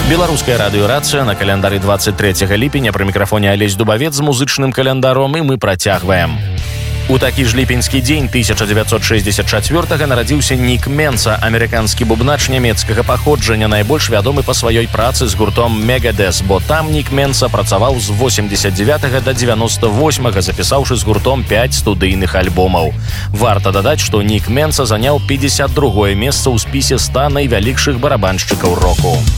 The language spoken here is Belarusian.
Беларуская радыёрацыя на каляндары 23 ліпеня. Пры мікрафоне Алесь Дубавец з музычным календаром, і мы працягваем. У такі ж ліпеньскі дзень 1964-га нарадзіўся Нік Менса, амерыканскі бубнач нямецкага паходжання, найбольш вядомы па сваёй працы з гуртом Megadeth, бо там Нік Менса працаваў з 89 до 98, запісаўшы з гуртом 5 студыйных альбомаў. Варта дадаць, што Нік Менса заняў 52 месца ў спісе 100 найвялікшых барабаншчыкаў року.